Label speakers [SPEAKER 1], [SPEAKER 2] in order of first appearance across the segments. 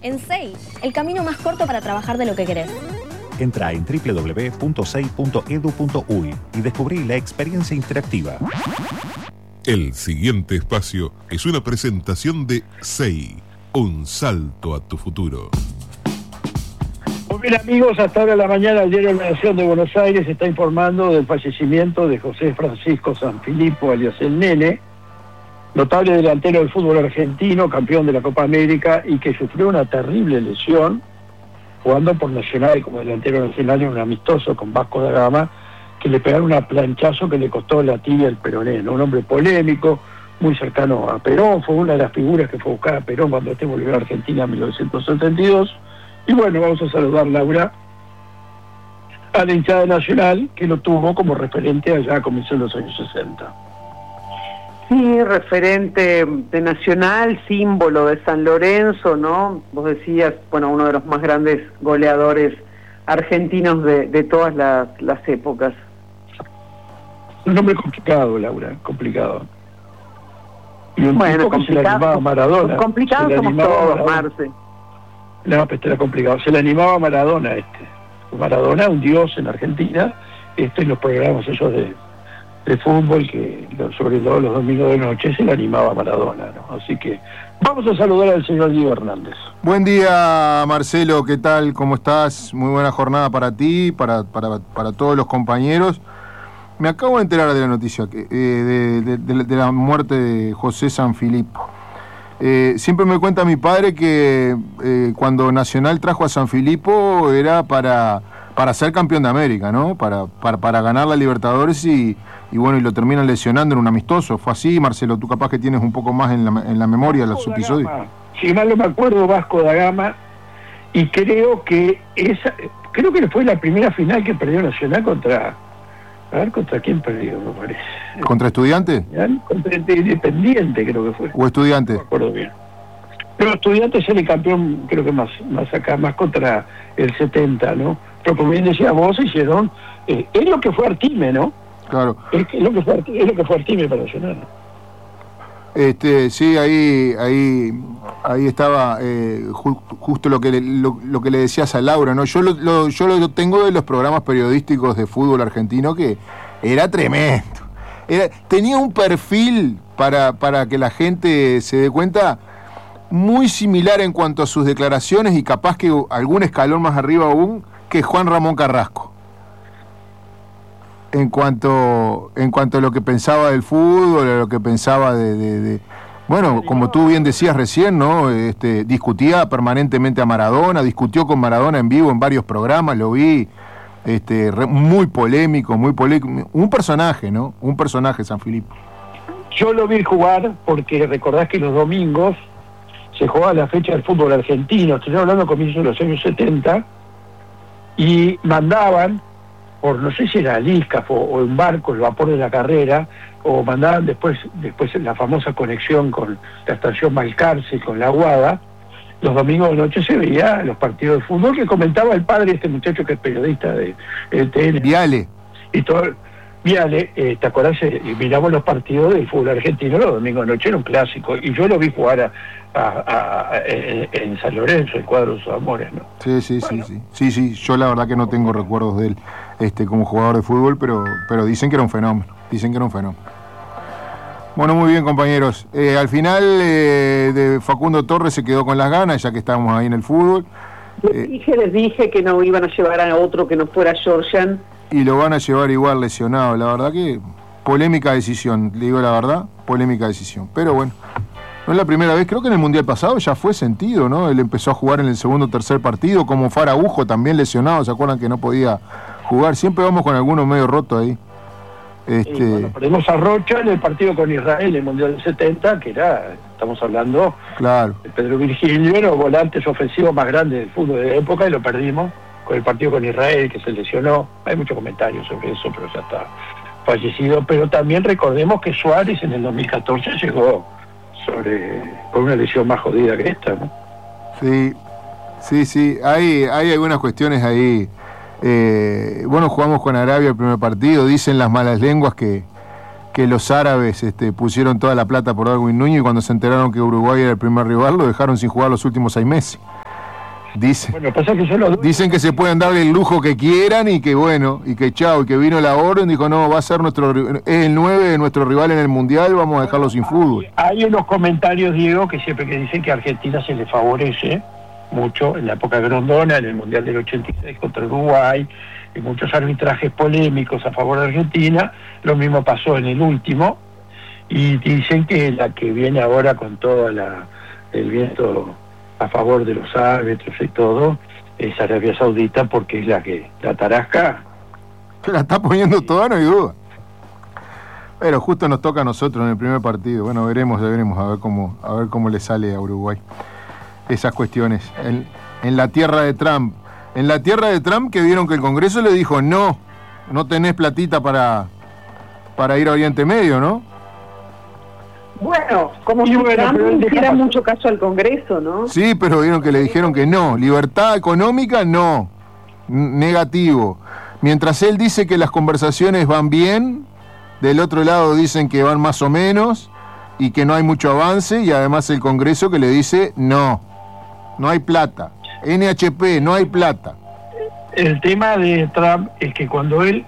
[SPEAKER 1] En SEI, el camino más corto para trabajar de lo que querés.
[SPEAKER 2] Entra en www.sei.edu.uy y descubrí la experiencia interactiva.
[SPEAKER 3] El siguiente espacio es una presentación de SEI, un salto a tu futuro.
[SPEAKER 4] Muy bien, amigos, hasta ahora de la mañana el diario La Nación de Buenos Aires está informando del fallecimiento de José Francisco Sanfilippo, alias El Nene, notable delantero del fútbol argentino, campeón de la Copa América y que sufrió una terrible lesión jugando por Nacional como delantero nacional en un amistoso con Vasco da Gama, que le pegaron un planchazo que le costó la tibia al peroné, ¿no? Un hombre polémico, muy cercano a Perón, fue una de las figuras que fue a buscar a Perón cuando este volvió a Argentina en 1972. Y bueno, vamos a saludar, Laura, a la hinchada nacional, que lo tuvo como referente allá a comienzos de los años 60.
[SPEAKER 5] Sí, referente de Nacional, símbolo de San Lorenzo, ¿no? Vos decías, bueno, uno de los más grandes goleadores argentinos de todas las épocas.
[SPEAKER 4] Un nombre complicado, Laura, complicado. Y un
[SPEAKER 5] bueno,
[SPEAKER 4] tipo que se le animaba a Maradona.
[SPEAKER 5] Complicados somos todos, Marce.
[SPEAKER 4] No, pero era complicado. Se le animaba a Maradona Maradona, un dios en Argentina, y los programas esos de fútbol, que sobre todo los domingos de noche se le animaba a Maradona, ¿no? Así que vamos a saludar al señor Diego Hernández.
[SPEAKER 6] Buen día, Marcelo, ¿qué tal? ¿Cómo estás? Muy buena jornada para ti, para todos los compañeros. Me acabo de enterar de la noticia de la muerte de José Sanfilippo. Siempre me cuenta mi padre que cuando Nacional trajo a Sanfilippo era para ser campeón de América, ¿no? Para ganar la Libertadores y bueno, y lo terminan lesionando en un amistoso. ¿Fue así, Marcelo? Tú capaz que tienes un poco más en la memoria los episodios.
[SPEAKER 4] Si mal no me acuerdo, Vasco da Gama, y creo que fue la primera final que perdió Nacional contra quién perdió, me parece.
[SPEAKER 6] ¿Contra Estudiantes?
[SPEAKER 4] Contra Independiente, creo que fue.
[SPEAKER 6] ¿O Estudiantes?
[SPEAKER 4] No me acuerdo bien. Pero Estudiantes es el campeón, creo que más acá, más contra el 70, ¿no? Pero como bien decía vos, hicieron, es lo que fue Artime, ¿no?
[SPEAKER 6] Claro.
[SPEAKER 4] Es lo que fue Artime para Nacional.
[SPEAKER 6] Sí, ahí estaba justo lo que le decías a Laura, ¿no? Yo lo tengo de los programas periodísticos de fútbol argentino, que era tremendo. Tenía un perfil para que la gente se dé cuenta muy similar en cuanto a sus declaraciones y capaz que algún escalón más arriba aún que Juan Ramón Carrasco. En cuanto a lo que pensaba del fútbol, a lo que pensaba bueno, como tú bien decías recién, ¿no? Discutía permanentemente a Maradona, discutió con Maradona en vivo en varios programas, lo vi, muy polémico, un personaje, ¿no? Un personaje, Sanfilippo.
[SPEAKER 4] Yo lo vi jugar porque recordás que los domingos se jugaba la fecha del fútbol argentino, estoy hablando a comienzos de los años 70, y mandaban por, no sé si era Liscaf o en barco, el vapor de la carrera, o mandaban después la famosa conexión con la estación Balcarce, con la Aguada. Los domingos de noche se veía los partidos de fútbol que comentaba el padre de este muchacho que es periodista de TN.
[SPEAKER 6] Viale.
[SPEAKER 4] Y todo, Viale, ¿te acordás? Miramos los partidos del fútbol argentino los domingos de noche, era un clásico, y yo lo vi jugar en San Lorenzo, el cuadro de sus amores, ¿no?
[SPEAKER 6] Sí. Yo la verdad que no tengo recuerdos de él como jugador de fútbol, pero dicen que era un fenómeno. Bueno, muy bien, compañeros. Al final de Facundo Torres se quedó con las ganas, ya que estábamos ahí en el fútbol.
[SPEAKER 5] Les dije que no iban a llevar a otro que no fuera Georgian.
[SPEAKER 6] Y lo van a llevar igual lesionado. La verdad que polémica decisión, le digo la verdad, polémica decisión. Pero bueno, no es la primera vez, creo que en el Mundial pasado ya fue sentido, ¿no? Él empezó a jugar en el segundo o tercer partido, como Faraujo también lesionado, ¿se acuerdan que no podía jugar? Siempre vamos con algunos medio roto ahí.
[SPEAKER 4] Bueno, perdimos a Rocha en el partido con Israel en el Mundial del 70, que estamos hablando,
[SPEAKER 6] claro,
[SPEAKER 4] de Pedro Virgilio, era los volantes ofensivos más grandes del fútbol de la época, y lo perdimos con el partido con Israel, que se lesionó. Hay muchos comentarios sobre eso, pero ya está fallecido. Pero también recordemos que Suárez en el 2014 llegó con una lesión más jodida que esta, ¿no?
[SPEAKER 6] Sí, hay algunas cuestiones ahí. Bueno, jugamos con Arabia el primer partido, dicen las malas lenguas que los árabes pusieron toda la plata por Darwin Núñez, y cuando se enteraron que Uruguay era el primer rival lo dejaron sin jugar los últimos 6 meses.
[SPEAKER 4] Bueno, pasa que son los
[SPEAKER 6] Dicen que se pueden dar el lujo que quieran y que bueno, y que chao, y que vino la orden, dijo no, va a ser es el 9 de nuestro rival en el Mundial, vamos a dejarlo sin fútbol.
[SPEAKER 4] Hay unos comentarios, Diego, que siempre que dicen que a Argentina se le favorece mucho en la época de Grondona, en el Mundial del 86 contra Uruguay, y muchos arbitrajes polémicos a favor de Argentina. Lo mismo pasó en el último, y dicen que la que viene ahora con todo el viento a favor de los árbitros y todo es Arabia Saudita, porque es la tarasca
[SPEAKER 6] la está poniendo toda, no hay duda. Pero justo nos toca a nosotros en el primer partido. Bueno, veremos a ver cómo le sale a Uruguay esas cuestiones. En la tierra de Trump. En la tierra de Trump, que vieron que el Congreso le dijo no tenés platita para ir a Oriente Medio, ¿no?
[SPEAKER 5] Bueno, como si Trump no hiciera mucho caso al Congreso, ¿no?
[SPEAKER 6] Sí, pero vieron que le dijeron que no. Libertad económica, no. Negativo. Mientras él dice que las conversaciones van bien, del otro lado dicen que van más o menos y que no hay mucho avance, y además el Congreso que le dice no hay plata. NHP, no hay plata.
[SPEAKER 4] El tema de Trump es que cuando él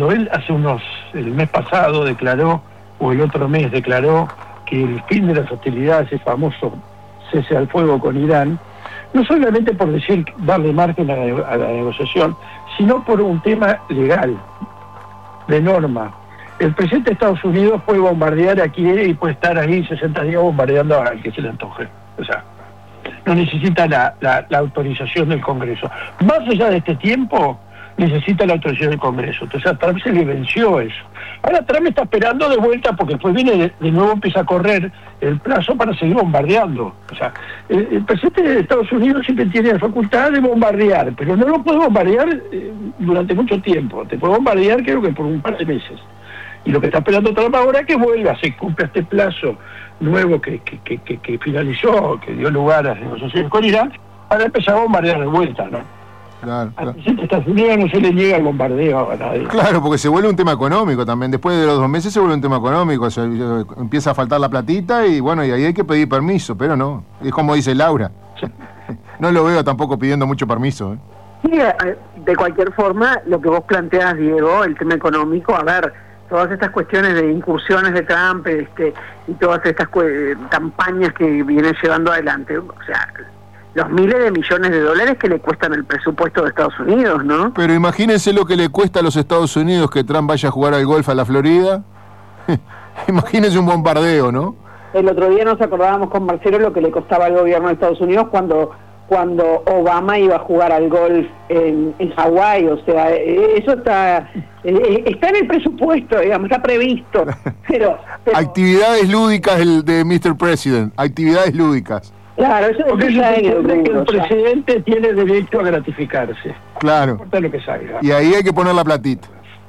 [SPEAKER 4] el mes pasado declaró, o el otro mes declaró, que el fin de las hostilidades, el famoso cese al fuego con Irán, no solamente por decir darle margen a la negociación, sino por un tema legal, de norma. El presidente de Estados Unidos puede bombardear a quien y puede estar ahí 60 días bombardeando al que se le antoje. O sea, no necesita la autorización del Congreso. Más allá de este tiempo, necesita la autorización del Congreso. Entonces a Trump se le venció eso. Ahora Trump está esperando de vuelta, porque después viene de nuevo, empieza a correr el plazo para seguir bombardeando. O sea, el presidente de Estados Unidos siempre tiene la facultad de bombardear, pero no lo puede bombardear durante mucho tiempo. Te puede bombardear creo que por un par de meses. Y lo que está esperando Trump ahora es que vuelva, se cumpla este plazo nuevo que finalizó, que dio lugar a las negociaciones con Irán, para empezar a bombardear de vuelta, ¿no?
[SPEAKER 6] Claro.
[SPEAKER 4] Al presidente de Estados Unidos no se le niega el bombardeo a nadie.
[SPEAKER 6] Claro, porque se vuelve un tema económico también. Después de los 2 meses se vuelve un tema económico. O sea, empieza a faltar la platita y bueno, y ahí hay que pedir permiso, pero no. Es como dice Laura. No lo veo tampoco pidiendo mucho permiso.
[SPEAKER 5] Sí, de cualquier forma, lo que vos planteas, Diego, el tema económico, a ver, todas estas cuestiones de incursiones de Trump y todas estas campañas que viene llevando adelante, o sea, los miles de millones de dólares que le cuestan el presupuesto de Estados Unidos, ¿no?
[SPEAKER 6] Pero imagínense lo que le cuesta a los Estados Unidos que Trump vaya a jugar al golf a la Florida. Imagínense un bombardeo, ¿no?
[SPEAKER 5] El otro día nos acordábamos con Marcelo lo que le costaba al gobierno de Estados Unidos cuando Obama iba a jugar al golf en Hawái. O sea, eso está en el presupuesto, digamos, está previsto. Pero
[SPEAKER 6] actividades lúdicas de Mr. President, actividades lúdicas.
[SPEAKER 5] Claro, eso es
[SPEAKER 4] que el presidente tiene derecho a gratificarse.
[SPEAKER 6] Claro.
[SPEAKER 4] No importa lo que salga.
[SPEAKER 6] Y ahí hay que poner la platita.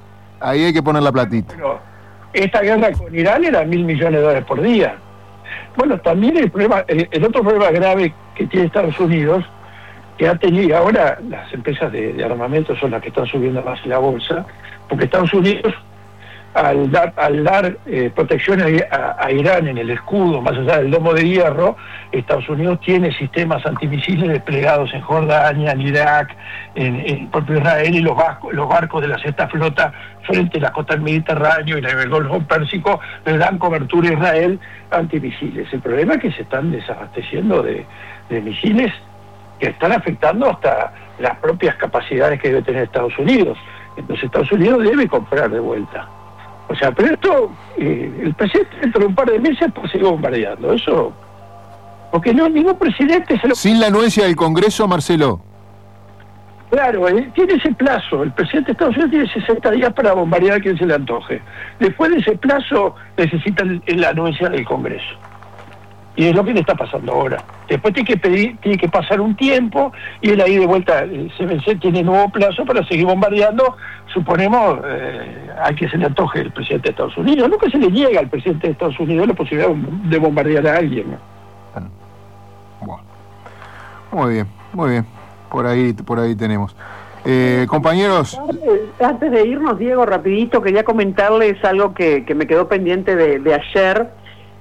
[SPEAKER 4] Pero esta guerra con Irán era $1.000 millones por día. Bueno, también el otro problema grave que tiene Estados Unidos, que ha tenido ahora, las empresas de armamento son las que están subiendo más en la bolsa, porque Estados Unidos, al dar protección a Irán en el escudo, más allá del domo de hierro, Estados Unidos tiene sistemas antimisiles desplegados en Jordania, en Irak, en el propio Israel, y los barcos de la sexta flota frente a la costa del Mediterráneo y el Golfo Pérsico le dan cobertura a Israel antimisiles. El problema es que se están desabasteciendo de misiles que están afectando hasta las propias capacidades que debe tener Estados Unidos. Entonces Estados Unidos debe comprar de vuelta. O sea, pero esto, el presidente dentro de un par de meses pues sigue bombardeando. Eso, porque no, ningún presidente se lo...
[SPEAKER 6] Sin la anuencia del Congreso, Marcelo.
[SPEAKER 4] Claro, tiene ese plazo. El presidente de Estados Unidos tiene 60 días para bombardear a quien se le antoje. Después de ese plazo necesita la anuencia del Congreso. Y es lo que le está pasando ahora. Después tiene que pasar un tiempo y él ahí de vuelta tiene nuevo plazo para seguir bombardeando, suponemos, a que se le antoje el presidente de Estados Unidos. Nunca se le niega al presidente de Estados Unidos la posibilidad de bombardear a alguien, ¿no?
[SPEAKER 6] Bueno. Muy bien. Por ahí tenemos. Compañeros.
[SPEAKER 5] Antes de irnos, Diego, rapidito, quería comentarles algo que me quedó pendiente de ayer.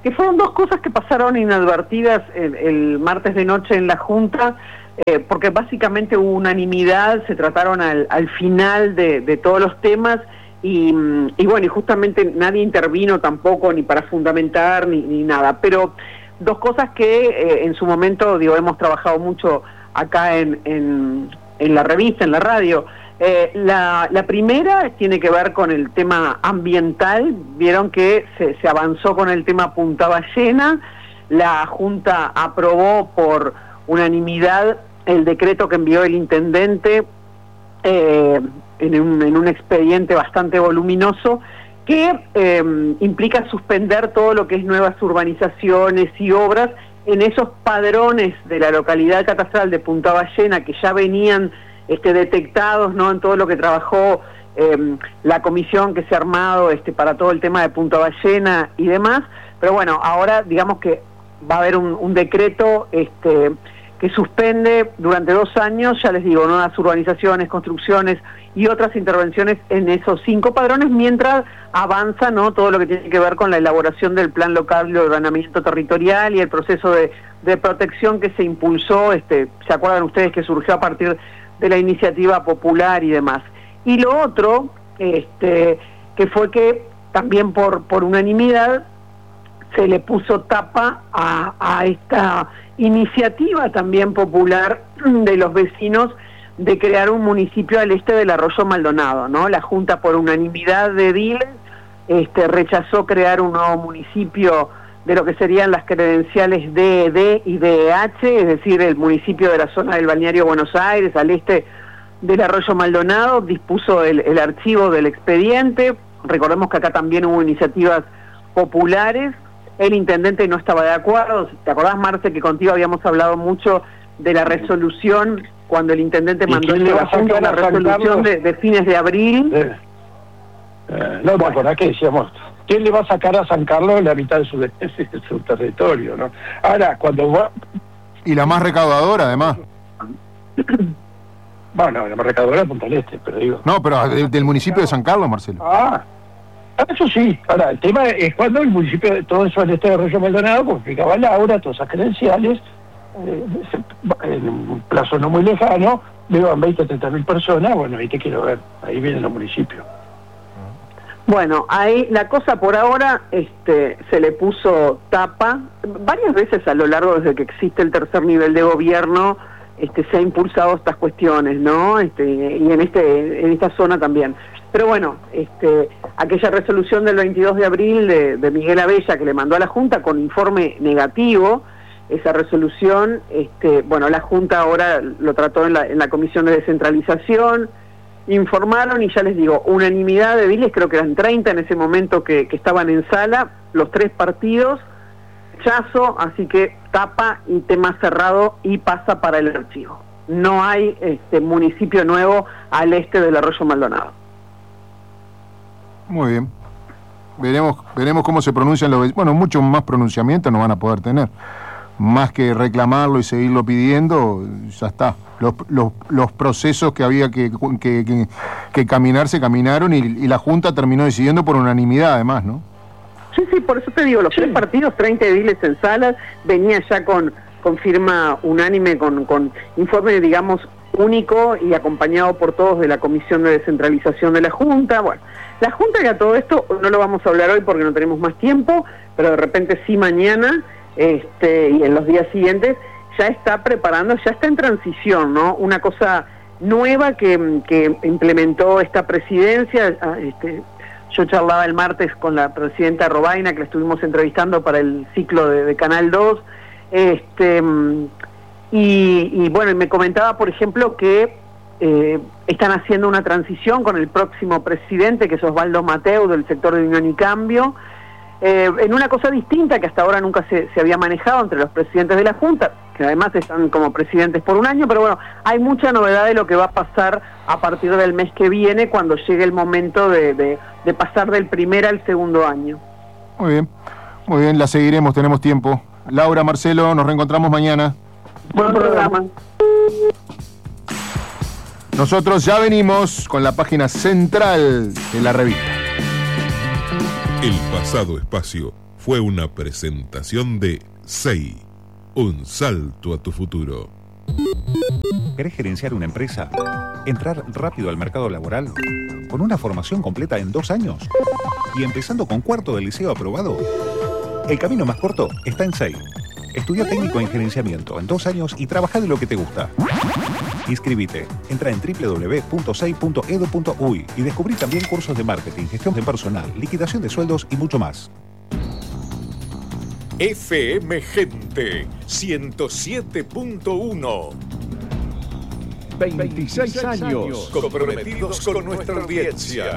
[SPEAKER 5] que fueron dos cosas que pasaron inadvertidas el martes de noche en la Junta, porque básicamente hubo unanimidad, se trataron al final de todos los temas, y bueno, y justamente nadie intervino tampoco ni para fundamentar ni nada, pero dos cosas que en su momento, hemos trabajado mucho acá en la revista, en la radio. La primera tiene que ver con el tema ambiental. Vieron que se avanzó con el tema Punta Ballena. La Junta aprobó por unanimidad el decreto que envió el intendente en un expediente bastante voluminoso que implica suspender todo lo que es nuevas urbanizaciones y obras en esos padrones de la localidad catastral de Punta Ballena que ya venían detectados, ¿no?, en todo lo que trabajó la comisión que se ha armado para todo el tema de Punta Ballena y demás. Pero bueno, ahora digamos que va a haber un decreto que suspende durante 2 años, ya les digo, nuevas urbanizaciones, construcciones y otras intervenciones en esos 5 padrones, mientras avanza, ¿no?, todo lo que tiene que ver con la elaboración del Plan Local de Ordenamiento Territorial y el proceso de protección que se impulsó, ¿se acuerdan ustedes que surgió a partir de la iniciativa popular y demás? Y lo otro, que fue que también por unanimidad se le puso tapa a esta iniciativa también popular de los vecinos de crear un municipio al este del Arroyo Maldonado, ¿no? La Junta, por unanimidad de ediles, rechazó crear un nuevo municipio de lo que serían las credenciales D, D y DH, es decir, el municipio de la zona del Balneario Buenos Aires, al este del Arroyo Maldonado. Dispuso el archivo del expediente. Recordemos que acá también hubo iniciativas populares. El intendente no estaba de acuerdo. ¿Te acordás, Marce, que contigo habíamos hablado mucho de la resolución cuando el intendente mandó a la Junta una resolución de fines de abril?
[SPEAKER 4] No, ¿te acordás que decíamos? ¿Quién le va a sacar a San Carlos la mitad de su territorio, no? Ahora, cuando va...
[SPEAKER 6] Y la más recaudadora, además.
[SPEAKER 4] Bueno, la más recaudadora es Punta del Este, pero digo...
[SPEAKER 6] No, pero del municipio de San Carlos, Marcelo.
[SPEAKER 4] Eso sí. Ahora, el tema es cuando el municipio, de todo eso al este de Arroyo Maldonado, como explicaba Laura, todas esas credenciales, en un plazo no muy lejano, vivan 20 o 30 mil personas, bueno, ahí te quiero ver, ahí vienen los municipios.
[SPEAKER 5] Bueno, ahí la cosa por ahora se le puso tapa. Varias veces a lo largo, desde que existe el tercer nivel de gobierno, se ha impulsado estas cuestiones, ¿no? Y en esta zona también. Pero bueno, aquella resolución del 22 de abril de Miguel Abella que le mandó a la Junta con informe negativo, esa resolución, bueno, la Junta ahora lo trató en la Comisión de Descentralización, informaron y ya les digo, unanimidad de ediles, creo que eran 30 en ese momento que estaban en sala, los 3 partidos, rechazo, así que tapa y tema cerrado y pasa para el archivo. No hay municipio nuevo al este del Arroyo Maldonado.
[SPEAKER 6] Muy bien. Veremos cómo se pronuncian los... Bueno, mucho más pronunciamiento no van a poder tener. Más que reclamarlo y seguirlo pidiendo, ya está. Los procesos que había que caminar se caminaron y la Junta terminó decidiendo por unanimidad, además, ¿no?
[SPEAKER 5] Sí, por eso te digo, los 3 partidos, 30 ediles en salas, venía ya con firma unánime, con informe, digamos, único y acompañado por todos de la Comisión de Descentralización de la Junta. Bueno, la Junta, que a todo esto no lo vamos a hablar hoy porque no tenemos más tiempo, pero de repente sí mañana y en los días siguientes ya está preparando, ya está en transición, ¿no? Una cosa nueva que implementó esta presidencia. Yo charlaba el martes con la presidenta Robaina, que la estuvimos entrevistando para el ciclo de Canal 2, y bueno, y me comentaba, por ejemplo, que están haciendo una transición con el próximo presidente, que es Osvaldo Mateu, del sector de Unión y Cambio, en una cosa distinta que hasta ahora nunca se había manejado entre los presidentes de la Junta, que además están como presidentes por un año, pero bueno, hay mucha novedad de lo que va a pasar a partir del mes que viene, cuando llegue el momento de pasar del primer al segundo año.
[SPEAKER 6] Muy bien, la seguiremos, tenemos tiempo. Laura, Marcelo, nos reencontramos mañana.
[SPEAKER 5] Buen programa.
[SPEAKER 6] Nosotros ya venimos con la página central de la revista.
[SPEAKER 3] El pasado espacio fue una presentación de SEI, un salto a tu futuro.
[SPEAKER 2] ¿Querés gerenciar una empresa? ¿Entrar rápido al mercado laboral? ¿Con una formación completa en 2 años? ¿Y empezando con cuarto del liceo aprobado? El camino más corto está en SEI. Estudia técnico en gerenciamiento en 2 años y trabaja de lo que te gusta. Inscribite. Entra en www.sei.edu.uy y descubrí también cursos de marketing, gestión de personal, liquidación de sueldos y mucho más.
[SPEAKER 7] FM Gente 107.1.
[SPEAKER 8] 26 años
[SPEAKER 7] comprometidos con nuestra audiencia.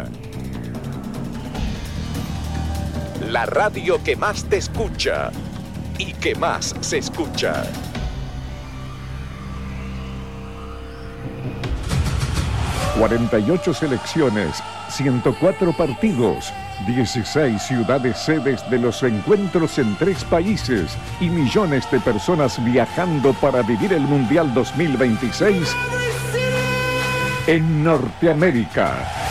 [SPEAKER 7] La radio que más te escucha y que más se escucha.
[SPEAKER 8] ...48 selecciones, 104 partidos, 16 ciudades sedes de los encuentros en 3 países... ...y millones de personas viajando para vivir el Mundial 2026... ...en Norteamérica.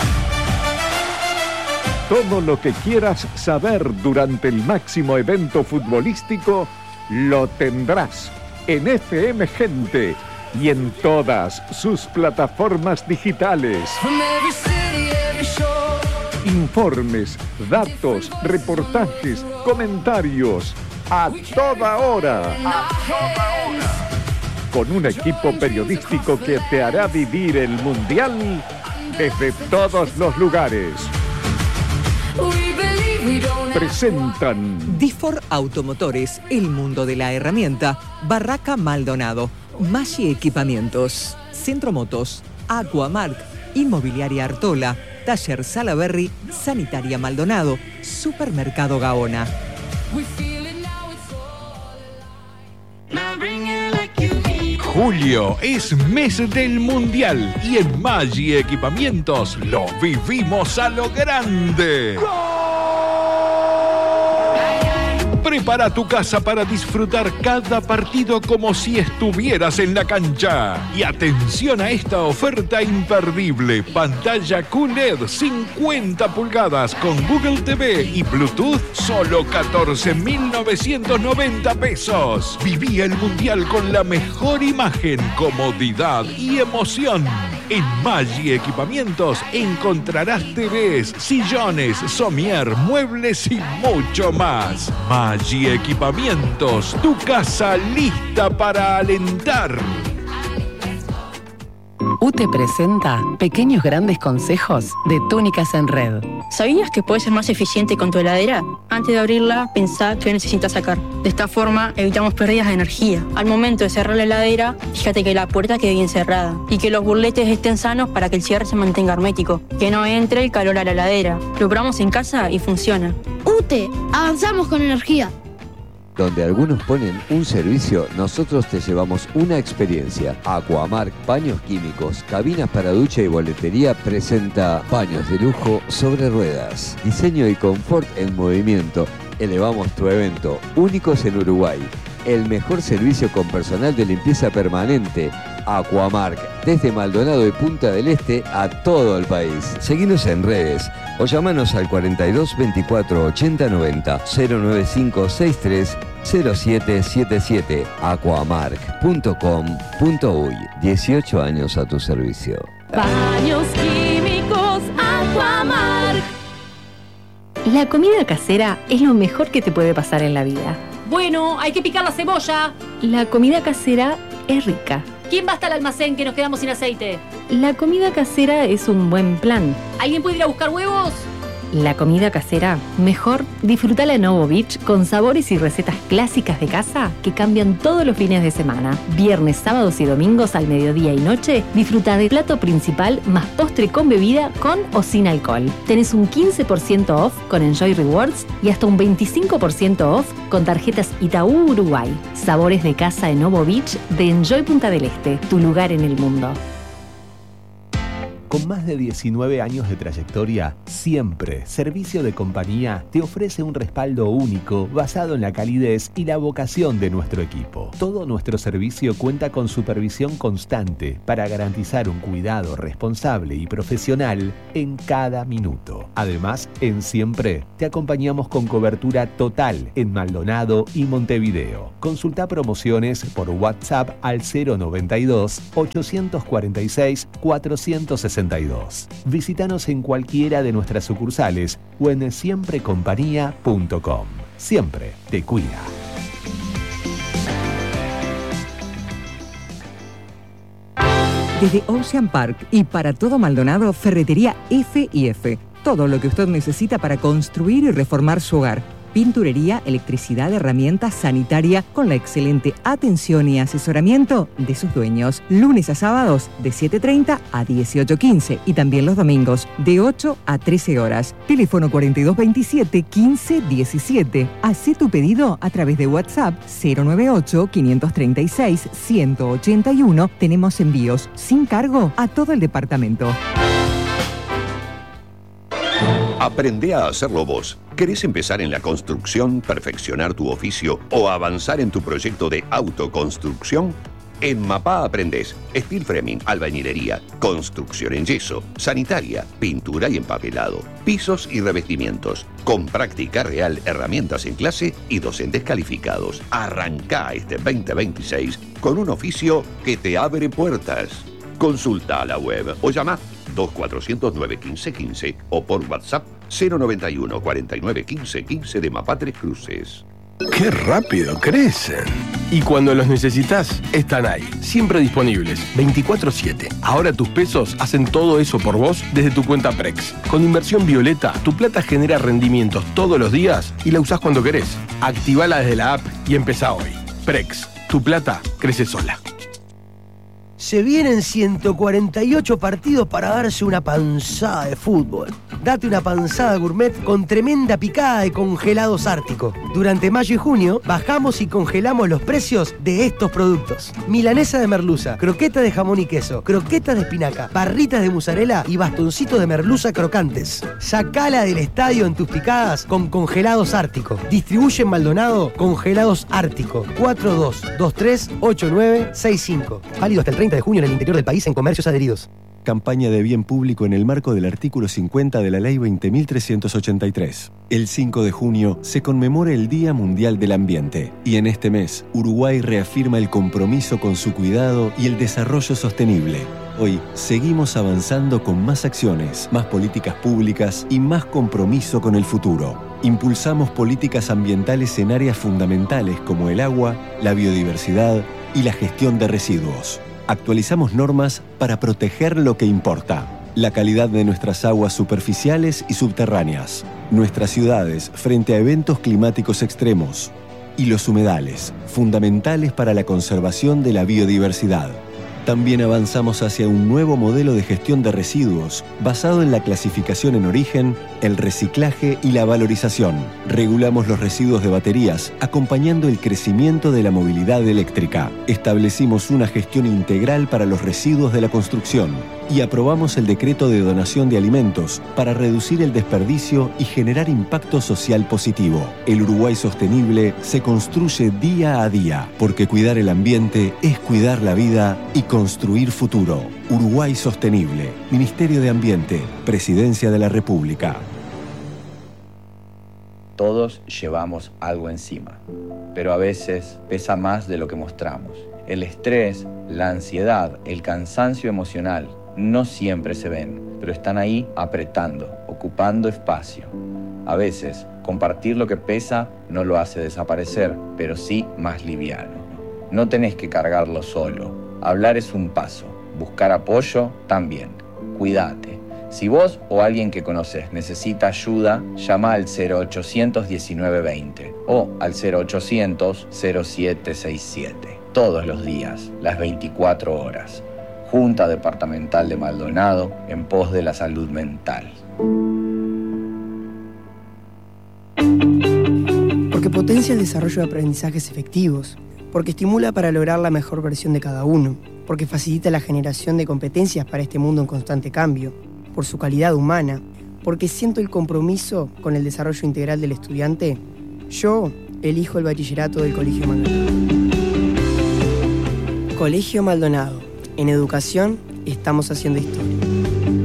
[SPEAKER 8] Todo lo que quieras saber durante el máximo evento futbolístico... ...lo tendrás en FM Gente... y en todas sus plataformas digitales. Informes, datos, reportajes, comentarios, a toda hora. Con un equipo periodístico que te hará vivir el Mundial desde todos los lugares. Presentan
[SPEAKER 9] Difor Automotores, el mundo de la herramienta. Barraca Maldonado. Maggi Equipamientos, Centro Motos, Aquamark, Inmobiliaria Artola, Taller Salaberry, Sanitaria Maldonado, Supermercado Gaona.
[SPEAKER 10] Julio es mes del Mundial y en Maggi Equipamientos lo vivimos a lo grande. Prepara tu casa para disfrutar cada partido como si estuvieras en la cancha. Y atención a esta oferta imperdible. Pantalla QLED 50 pulgadas con Google TV y Bluetooth, solo 14.990 pesos. Viví el Mundial con la mejor imagen, comodidad y emoción. En Maggi Equipamientos encontrarás TVs, sillones, somier, muebles y mucho más. Maggi Equipamientos, tu casa lista para alentar.
[SPEAKER 11] UTE presenta Pequeños Grandes Consejos de Túnicas en Red.
[SPEAKER 12] ¿Sabías que puedes ser más eficiente con tu heladera? Antes de abrirla, pensá qué necesitas sacar. De esta forma, evitamos pérdidas de energía. Al momento de cerrar la heladera, fíjate que la puerta quede bien cerrada y que los burletes estén sanos para que el cierre se mantenga hermético. Que no entre el calor a la heladera. Lo probamos en casa y funciona.
[SPEAKER 13] UTE, avanzamos con energía.
[SPEAKER 14] Donde algunos ponen un servicio, nosotros te llevamos una experiencia. Aquamark Paños Químicos, cabinas para ducha y boletería presenta paños de lujo sobre ruedas. Diseño y confort en movimiento. Elevamos tu evento, únicos en Uruguay. El mejor servicio con personal de limpieza permanente. Aquamark, desde Maldonado y Punta del Este a todo el país. Seguinos en redes o llamanos al 42 24 80 90 095 63 0777 aquamark.com.uy. 18 años a tu servicio.
[SPEAKER 15] Paños Químicos Aquamark.
[SPEAKER 11] La comida casera es lo mejor que te puede pasar en la vida.
[SPEAKER 15] Bueno, hay que picar la cebolla.
[SPEAKER 11] La comida casera es rica.
[SPEAKER 15] ¿Quién va hasta el almacén que nos quedamos sin aceite?
[SPEAKER 11] La comida casera es un buen plan.
[SPEAKER 15] ¿Alguien puede ir a buscar huevos?
[SPEAKER 11] La comida casera, mejor disfrútala en Novo Beach con sabores y recetas clásicas de casa que cambian todos los fines de semana. Viernes, sábados y domingos al mediodía y noche, disfruta del plato principal más postre con bebida con o sin alcohol. Tenés un 15% off con Enjoy Rewards y hasta un 25% off con tarjetas Itaú Uruguay. Sabores de casa en Novo Beach de Enjoy Punta del Este, tu lugar en el mundo.
[SPEAKER 16] Con más de 19 años de trayectoria, Siempre Servicio de Compañía te ofrece un respaldo único basado en la calidez y la vocación de nuestro equipo. Todo nuestro servicio cuenta con supervisión constante para garantizar un cuidado responsable y profesional en cada minuto. Además, en Siempre te acompañamos con cobertura total en Maldonado y Montevideo. Consulta promociones por WhatsApp al 092-846-462. Visítanos en cualquiera de nuestras sucursales o en siemprecompañía.com. Siempre te cuida.
[SPEAKER 9] Desde Ocean Park y para todo Maldonado, Ferretería F&F. Todo lo que usted necesita para construir y reformar su hogar. Pinturería, electricidad, herramientas, sanitaria, con la excelente atención y asesoramiento de sus dueños. Lunes a sábados de 7:30 a 18:15 y también los domingos de 8 a 13 horas. Teléfono 4227-1517. Hacé tu pedido a través de WhatsApp 098-536-181. Tenemos envíos sin cargo a todo el departamento.
[SPEAKER 17] Aprende a hacerlo vos. ¿Querés empezar en la construcción, perfeccionar tu oficio o avanzar en tu proyecto de autoconstrucción? En MAPA aprendés steel framing, albañilería, construcción en yeso, sanitaria, pintura y empapelado, pisos y revestimientos, con práctica real, herramientas en clase y docentes calificados. Arrancá este 2026 con un oficio que te abre puertas. Consulta a la web o llama 2409-1515 o por WhatsApp 091 49 15 15 de MAPA Tres Cruces.
[SPEAKER 18] ¡Qué rápido crecen! Y cuando los necesitas, están ahí, siempre disponibles, 24/7. Ahora tus pesos hacen todo eso por vos desde tu cuenta Prex. Con Inversión Violeta, tu plata genera rendimientos todos los días y la usás cuando querés. Activala desde la app y empezá hoy. Prex, tu plata crece sola.
[SPEAKER 19] Se vienen 148 partidos para darse una panzada de fútbol. Date una panzada gourmet con tremenda picada de congelados Ártico. Durante mayo y junio bajamos y congelamos los precios de estos productos. Milanesa de merluza, croqueta de jamón y queso, croquetas de espinaca, barritas de mozzarella y bastoncitos de merluza crocantes. Sacala del estadio en tus picadas con congelados Ártico. Distribuye en Maldonado Congelados Ártico. 42238965. Válido hasta el 30 de junio en el interior del país en comercios adheridos.
[SPEAKER 20] Campaña de bien público en el marco del artículo 50 de la Ley 20.383. El 5 de junio se conmemora el Día Mundial del Ambiente y en este mes Uruguay reafirma el compromiso con su cuidado y el desarrollo sostenible. Hoy seguimos avanzando con más acciones, más políticas públicas y más compromiso con el futuro. Impulsamos políticas ambientales en áreas fundamentales como el agua, la biodiversidad y la gestión de residuos. Actualizamos normas para proteger lo que importa, la calidad de nuestras aguas superficiales y subterráneas, nuestras ciudades frente a eventos climáticos extremos y los humedales, fundamentales para la conservación de la biodiversidad. También avanzamos hacia un nuevo modelo de gestión de residuos basado en la clasificación en origen, el reciclaje y la valorización. Regulamos los residuos de baterías, acompañando el crecimiento de la movilidad eléctrica. Establecimos una gestión integral para los residuos de la construcción y aprobamos el decreto de donación de alimentos para reducir el desperdicio y generar impacto social positivo. El Uruguay sostenible se construye día a día, porque cuidar el ambiente es cuidar la vida y construir futuro. Uruguay sostenible. Ministerio de Ambiente. Presidencia de la República.
[SPEAKER 21] Todos llevamos algo encima, pero a veces pesa más de lo que mostramos. El estrés, la ansiedad, el cansancio emocional no siempre se ven, pero están ahí apretando, ocupando espacio. A veces, compartir lo que pesa no lo hace desaparecer, pero sí más liviano. No tenés que cargarlo solo. Hablar es un paso, buscar apoyo también. Cuídate. Si vos o alguien que conoces necesita ayuda, llama al 0800 1920 o al 0800 0767. Todos los días, las 24 horas. Junta Departamental de Maldonado en pos de la salud mental.
[SPEAKER 22] Porque potencia el desarrollo de aprendizajes efectivos, porque estimula para lograr la mejor versión de cada uno,
[SPEAKER 1] porque facilita la generación de competencias para este mundo en constante cambio, por su calidad humana, porque siento el compromiso con el desarrollo integral del estudiante, yo elijo el bachillerato del Colegio Maldonado. Colegio Maldonado. En educación estamos haciendo historia.